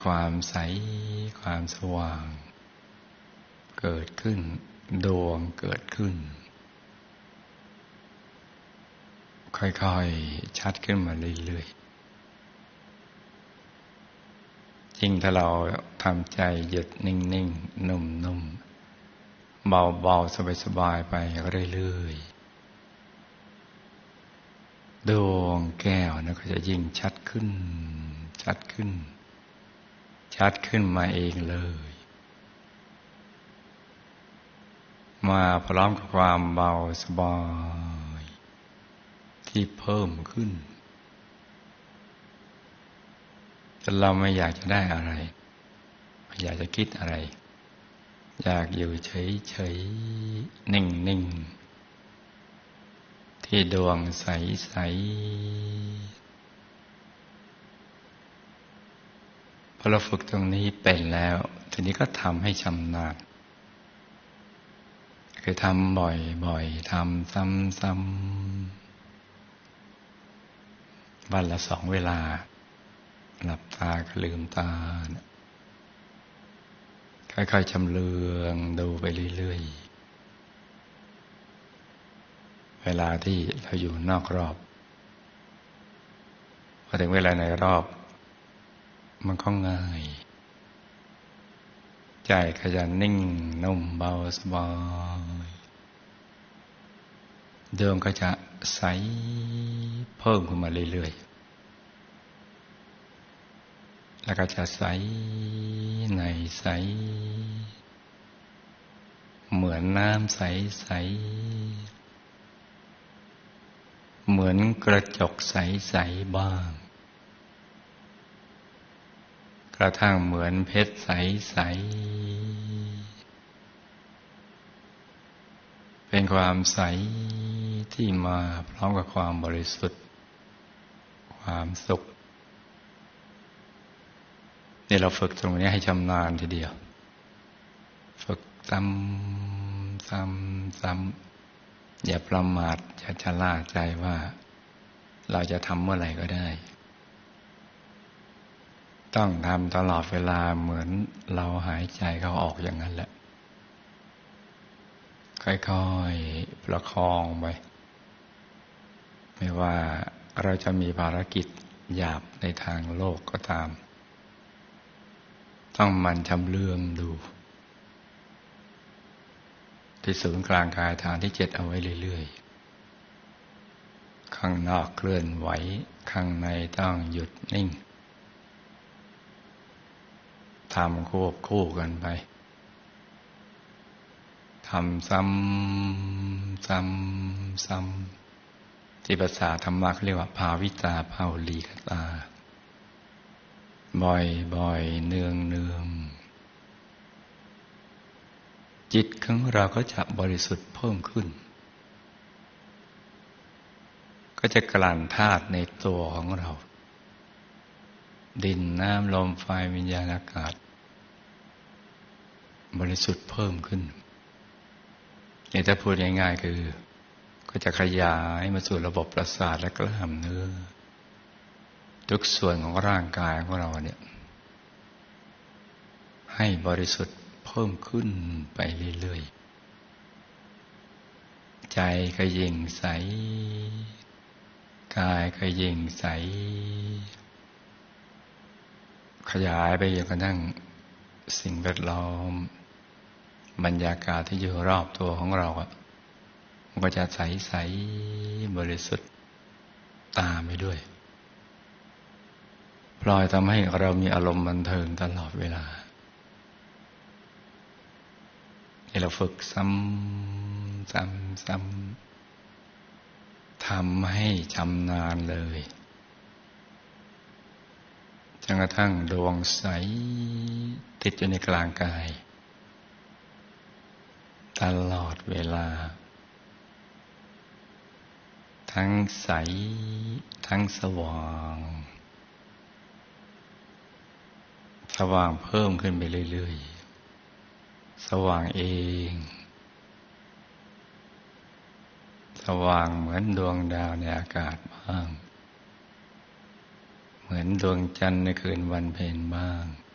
ความใสความสว่างเกิดขึ้นดวงเกิดขึ้นค่อยๆชัดขึ้นมาเรื่อยๆยิ่งถ้าเราทำใจหยุดนิ่งๆนุ่มๆเบาๆสบายๆไปเรื่อยๆดวงแก้วก็จะยิ่งชัดขึ้นชัดขึ้นชัดขึ้นมาเองเลยมาพร้อมกับความเบาสบายที่เพิ่มขึ้นจนเราไม่อยากจะได้อะไรไม่อยากจะคิดอะไรอยากอยู่เฉยๆนิ่งๆที่ดวงใสๆพอเราฝึกตรงนี้เป็นแล้วทีนี้ก็ทำให้ชำนาญคือทำบ่อยๆทำซ้ำๆวันละ2 เวลาหลับตาก็ลืมตาค่อยๆชำเลืองดูไปเรื่อยๆเวลาที่เราอยู่นอกรอบพอถึงเวลาในรอบมันก็ง่ายใจก็จะนิ่งนุ่มเบาสบายดวงก็จะใสเพิ่มขึ้นมาเรื่อยๆแล้วก็จะใสในใสเหมือนน้ำใสๆเหมือนกระจกใสๆบ้างกระทั่งเหมือนเพชรใสๆเป็นความใสที่มาพร้อมกับความบริสุทธิ์ความสุขนี่เราฝึกตรงนี้ให้ชำนาญทีเดียวฝึกซ้ำอย่าประมาทอย่าชะล่าใจว่าเราจะทำเมื่อไหร่ก็ได้ต้องทำตลอดเวลาเหมือนเราหายใจเข้าออกอย่างนั้นแหละค่อยๆประคองไปไม่ว่าเราจะมีภารกิจหยาบในทางโลกก็ตามต้องหมั่นชำเลืองดูที่ศูนย์กลางกายฐานที่7เอาไว้เรื่อยๆข้างนอกเคลื่อนไหวข้างในต้องหยุดนิ่งทำควบคู่กันไปทำซ้ำที่ภาษาธรรมะเขาเรียกว่าภาวิตาภาวลีกตาบ่อยๆเนืองจิตของเราก็จะบริสุทธิ์เพิ่มขึ้นก็จะกลั่นธาตุในตัวของเราดินน้ำลมไฟวิญญาณอากาศบริสุทธิ์เพิ่มขึ้นนี่ถ้าพูดง่ายๆคือก็จะขยายมาสู่ระบบประสาทและกล้ามเนื้อทุกส่วนของร่างกายของเราเนี่ยให้บริสุทธิ์เพิ่มขึ้นไปเรื่อยๆใจก็ยิ่งใสกายก็ยิ่งใสขยายไปจนกระทั่งสิ่งแวดล้อมบรรยากาศที่อยู่รอบตัวของเรามันก็จะใสๆบริสุทธิ์ตามไปด้วยพลอยทำให้เรามีอารมณ์บันเทิงตลอดเวลาให้เราฝึกซ้ำทำให้ชำนาญเลยจนกระทั่งดวงใสติดอยู่ในกลางกายตลอดเวลาทั้งใสทั้งสว่างเพิ่มขึ้นไปเรื่อยๆสว่างเองสว่างเหมือนดวงดาวในอากาศบ้างเหมือนดวงจันทร์ในคืนวันเพ็ญบ้าง